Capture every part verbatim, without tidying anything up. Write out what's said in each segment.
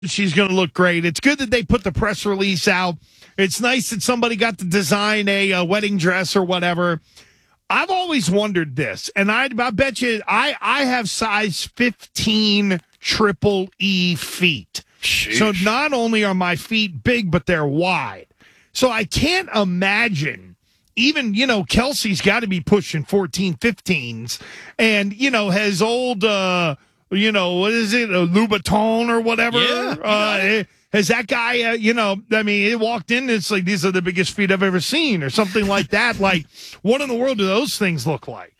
She's going to look great. It's good that they put the press release out. It's nice that somebody got to design a, a wedding dress or whatever. I've always wondered this, and I, I bet you I, I have size fifteen triple E feet. Sheesh. So not only are my feet big, but they're wide. So I can't imagine, even, you know, Kelsey's got to be pushing fourteen, fifteens, and, you know, has old... Uh, You know, what is it, a Louboutin or whatever? Yeah. Uh, has that guy, uh, you know, I mean, he walked in, it's like, these are the biggest feet I've ever seen or something like that. Like, what in the world do those things look like?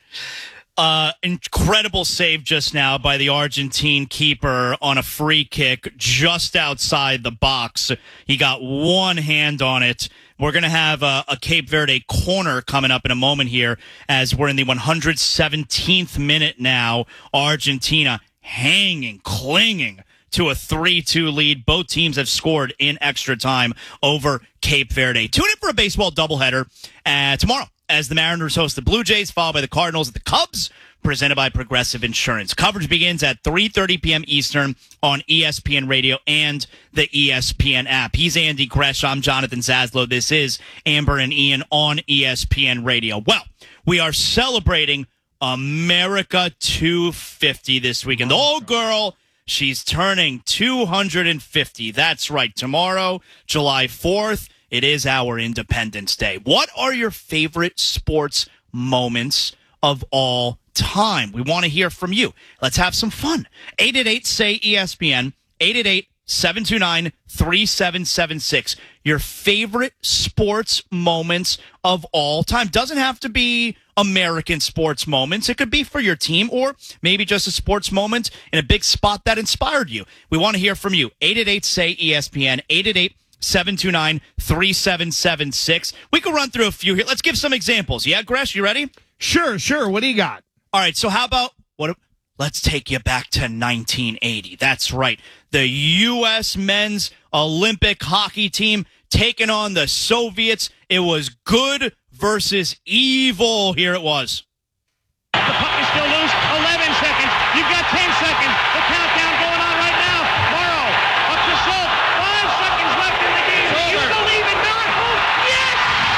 Uh, incredible save just now by the Argentine keeper on a free kick just outside the box. He got one hand on it. We're going to have a, a Cape Verde corner coming up in a moment here as we're in the one hundred seventeenth minute now. Argentina hanging, clinging to a three two lead. Both teams have scored in extra time over Cape Verde. Tune in for a baseball doubleheader uh, tomorrow as the Mariners host the Blue Jays, followed by the Cardinals at the Cubs, presented by Progressive Insurance. Coverage begins at three thirty p.m. Eastern on E S P N Radio and the E S P N app. He's Andy Gresh. I'm Jonathan Zaslow. This is Amber and Ian on E S P N Radio. Well, we are celebrating America two fifty this weekend. The old girl, she's turning two hundred fifty. That's right. Tomorrow, July fourth, it is our Independence Day. What are your favorite sports moments of all time? We want to hear from you. Let's have some fun. eight eight eight, say E S P N, eight eight eight, seven two nine, three seven seven six. Your favorite sports moments of all time. Doesn't have to be American sports moments. It could be for your team or maybe just a sports moment in a big spot that inspired you. We want to hear from you. eight eight eight, say E S P N, eight eight eight, seven two nine, three seven seven six. We can run through a few here. Let's give some examples. Yeah, Gresh, you ready? Sure, sure. What do you got? All right, so how about what? Let's take you back to nineteen eighty. That's right. The U S men's Olympic hockey team taking on the Soviets. It was good versus evil. Here it was. The puck is still loose. eleven seconds. You've got ten seconds. The countdown going on right now. Morrow up to Schultz. Five seconds left in the game. Do you believe in miracles? Yes!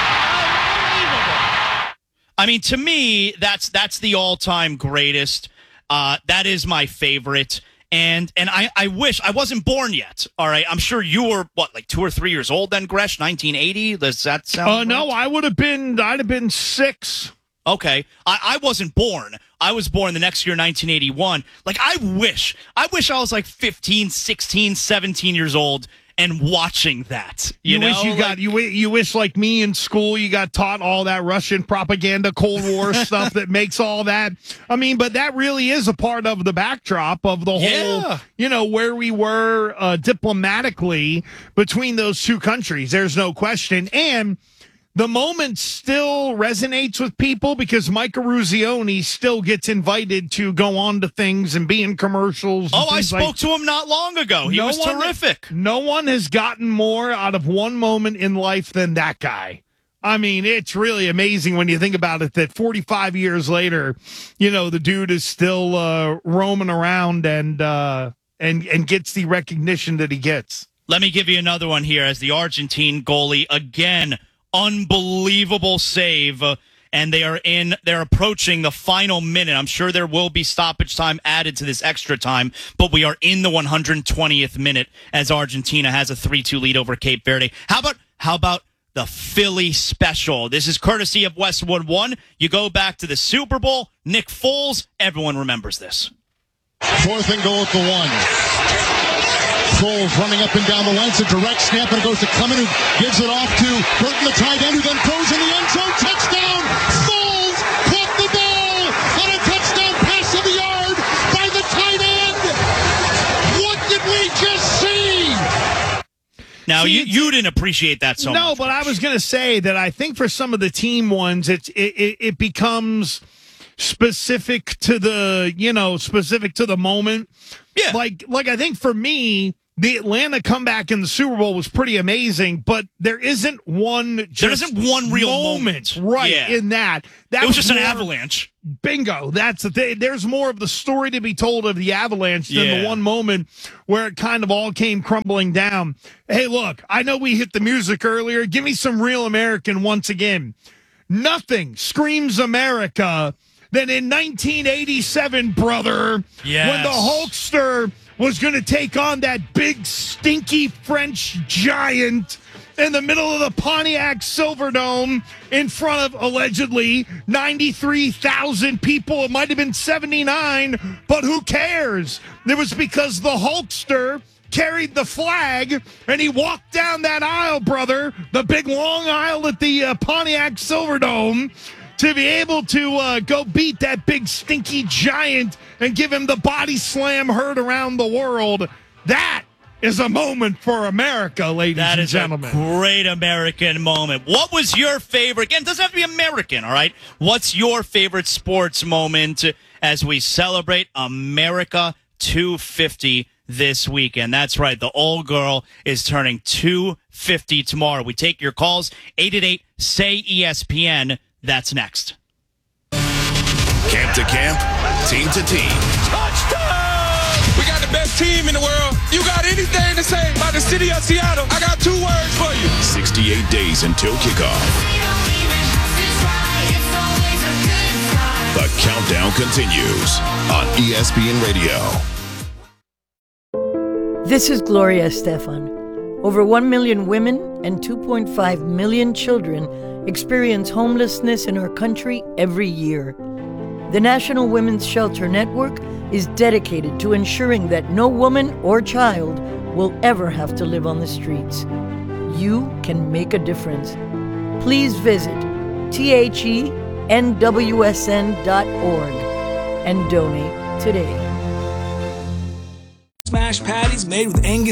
Unbelievable. I mean, to me, that's that's the all-time greatest. Uh, that is my favorite. And and I, I wish I wasn't born yet. All right. I'm sure you were, what, like two or three years old then, Gresh? nineteen eighty? Does that sound Uh, right? no, I would have been, I'd have been six. Okay. I, I wasn't born. I was born the next year, nineteen eighty-one. Like, I wish, I wish I was like fifteen, sixteen, seventeen years old and watching that. You, You, know? wish you Like, got, you, wi- you wish like me in school, you got taught all that Russian propaganda, Cold War stuff that makes all that. I mean, but that really is a part of the backdrop of the Yeah. whole, you know, where we were uh, diplomatically between those two countries. There's no question. And the moment still resonates with people because Mike Eruzione still gets invited to go on to things and be in commercials. and Oh, I things spoke like- to him not long ago. He No was one- terrific. No one has gotten more out of one moment in life than that guy. I mean, it's really amazing when you think about it that forty-five years later, you know, the dude is still uh, roaming around and uh, and and gets the recognition that he gets. Let me give you another one here as the Argentine goalie again. Unbelievable save, uh, and they are in. They're approaching the final minute. I'm sure there will be stoppage time added to this extra time, but we are in the one hundred twentieth minute as Argentina has a three two lead over Cape Verde. How about how about the Philly special? This is courtesy of Westwood One. You go back to the Super Bowl. Nick Foles. Everyone remembers this. Fourth and goal at the one. Foles running up and down the line. It's a direct snap, and it goes to Clement, who gives it off to Burton, the tight end, who then throws in the end zone. Touchdown! Foles caught the ball on a touchdown pass of the yard by the tight end. What did we just see? Now, See, you, you didn't appreciate that so no, much. but I was going to say that I think for some of the team ones, it's it, it, it becomes specific to the, you know, specific to the moment. Yeah. Like, like I think for me, the Atlanta comeback in the Super Bowl was pretty amazing, but there isn't one just there isn't one real moment, moment. right Yeah. in that. That it was, was just more, an avalanche. Bingo. That's the thing. There's more of the story to be told of the avalanche than Yeah. the one moment where it kind of all came crumbling down. Hey, look, I know we hit the music earlier. Give me some real American once again. Nothing screams America than in nineteen eighty-seven, brother, Yes. when the Hulkster was going to take on that big, stinky French giant in the middle of the Pontiac Silverdome in front of, allegedly, ninety-three thousand people. It might have been seventy-nine, but who cares? It was because the Hulkster carried the flag, and he walked down that aisle, brother, the big long aisle at the uh, Pontiac Silverdome, to be able to uh, go beat that big stinky giant and give him the body slam heard around the world. That is a moment for America, ladies That and is gentlemen. a great American moment. What was your favorite? Again, it doesn't have to be American, all right? What's your favorite sports moment as we celebrate America two fifty this weekend? That's right. The old girl is turning two fifty tomorrow. We take your calls, eight eight eight, S A Y, E S P N. That's next. Camp to camp, team to team. Touchdown! We got the best team in the world. You got anything to say about the city of Seattle? I got two words for you. sixty-eight days until kickoff. The countdown continues on E S P N Radio. This is Gloria Estefan. Over one million women and two point five million children experience homelessness in our country every year. The National Women's Shelter Network is dedicated to ensuring that no woman or child will ever have to live on the streets. You can make a difference. Please visit T H E N W S N dot org and donate today. Smash patties made with Angus